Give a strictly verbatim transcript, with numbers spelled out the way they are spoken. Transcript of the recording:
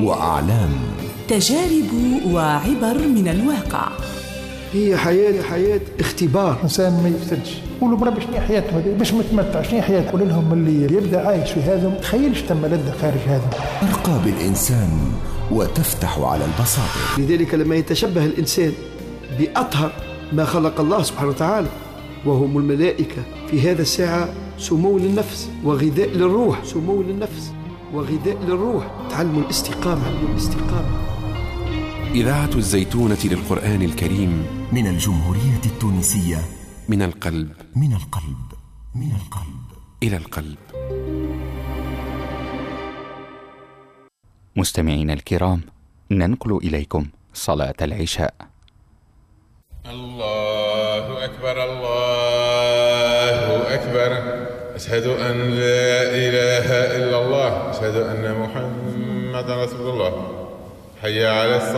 وأعلام، تجارب وعبر من الواقع. هي حياة حياة اختبار. إنسان ما يفتدش يقولوا بربي شنو حياته هذه باش متمتع، شنو حياته؟ قول لهم اللي يبدأ عايش في هذا ما تخيلش تم لذة خارج هذا. ترقى بالإنسان وتفتح على البصائر. لذلك لما يتشبه الإنسان بأطهر ما خلق الله سبحانه وتعالى وهم الملائكة، في هذا الساعة سمو للنفس وغذاء للروح، سمو للنفس وغذاء للروح. تعلم الاستقامة، تعلم الاستقامة. إذاعة الزيتونة للقرآن الكريم من الجمهورية التونسية، من القلب، من القلب، من القلب إلى القلب. مستمعينا الكرام، ننقل إليكم صلاة العشاء. الله أكبر، الله أكبر، أشهد أن لا إله إلا الله، أشهد أن محمد رسول الله، حي على الصلاة.